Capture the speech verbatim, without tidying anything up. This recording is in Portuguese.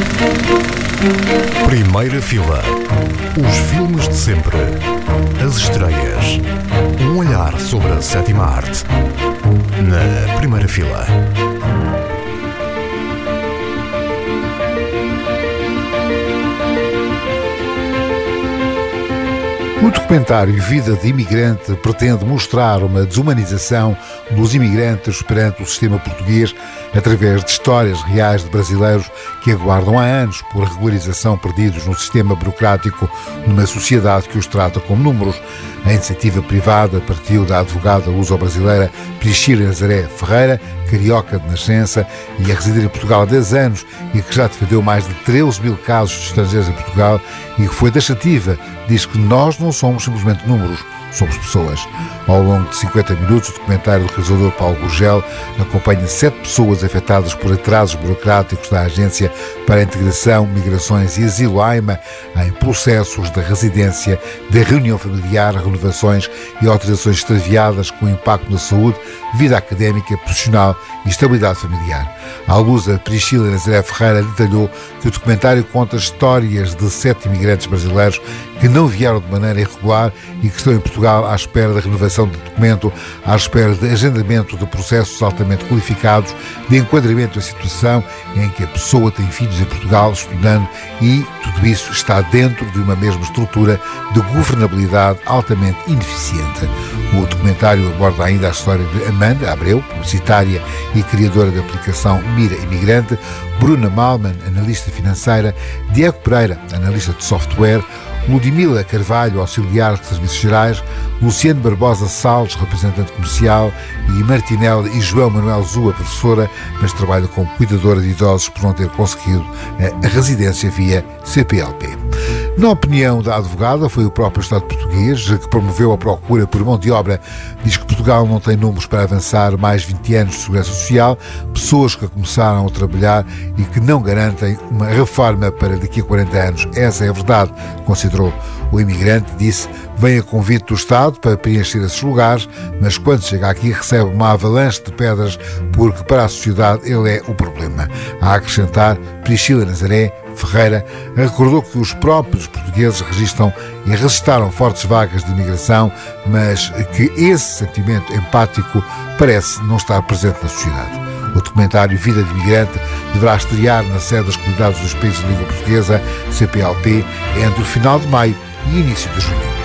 Primeira fila. Os filmes de sempre. As estreias. Um olhar sobre a sétima arte. Na primeira fila. O documentário Vida de Imigrante pretende mostrar uma desumanização dos imigrantes perante o sistema português através de histórias reais de brasileiros que aguardam há anos por regularização perdidos no sistema burocrático numa sociedade que os trata como números. A iniciativa privada partiu da advogada luso-brasileira Priscila Nazaré Ferreira, carioca de nascença e a residir em Portugal há dez anos e que já defendeu mais de treze mil casos de estrangeiros em Portugal e que foi taxativa, diz que nós não somos simplesmente números, somos pessoas. Ao longo de cinquenta minutos, o documentário do realizador Paulo Gurgel acompanha sete pessoas afetadas por atrasos burocráticos da Agência para a Integração, Migrações e Asilo, AIMA, em processos de residência, de reunião familiar, renovações e autorizações extraviadas com impacto na saúde, vida académica, profissional e estabilidade familiar. À luz, a Priscila Nazaré Ferreira detalhou que o documentário conta histórias de sete imigrantes brasileiros que não vieram de maneira irregular e que estão em Portugal à espera da renovação de documento, à espera de agendamento de processos altamente qualificados, de enquadramento da situação em que a pessoa tem filhos em Portugal estudando e tudo isso está dentro de uma mesma estrutura de governabilidade altamente ineficiente. O documentário aborda ainda a história de Amanda Abreu, publicitária e criadora da aplicação Mira Imigrante, Bruna Malman, analista financeira, Diego Pereira, analista de software, Ludmila Carvalho, auxiliar de serviços gerais, Luciano Barbosa Salles, representante comercial, e Martinelli e João Manuel Zua, professora, mas trabalha como cuidadora de idosos por não ter conseguido a residência via C P L P. Na opinião da advogada, foi o próprio Estado português que promoveu a procura por mão de obra. Diz que Portugal não tem números para avançar mais vinte anos de segurança social, pessoas que começaram a trabalhar e que não garantem uma reforma para daqui a quarenta anos. Essa é a verdade, considerou. O imigrante disse, vem a convite do Estado para preencher esses lugares, mas quando chega aqui recebe uma avalanche de pedras porque para a sociedade ele é o problema. A acrescentar, Priscila Nazaré Ferreira recordou que os próprios portugueses registram e registaram fortes vagas de imigração, mas que esse sentimento empático parece não estar presente na sociedade. O documentário Vida de Imigrante deverá estrear na sede das Comunidades dos Países de Língua Portuguesa, C P L P, entre o final de maio e início de junho.